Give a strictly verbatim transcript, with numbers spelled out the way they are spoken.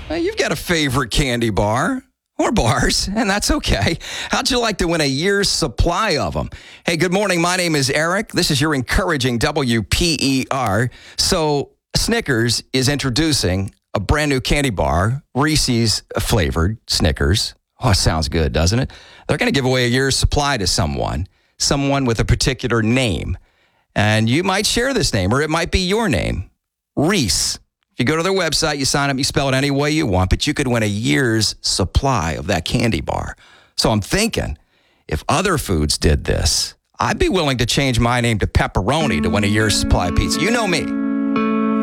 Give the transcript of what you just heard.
Well, you've got a favorite candy bar or bars, and that's okay. How'd you like to win a year's supply of them? Hey, good morning. My name is Eric. This is your encouraging W P E R. So Snickers is introducing a brand new candy bar, Reese's flavored Snickers. Oh, sounds good, doesn't it? They're going to give away a year's supply to someone, someone with a particular name. And you might share this name, or it might be your name, Reese. If you go to their website, you sign up, you spell it any way you want, but you could win a year's supply of that candy bar. So I'm thinking, if other foods did this, I'd be willing to change my name to Pepperoni to win a year's supply of pizza. You know me.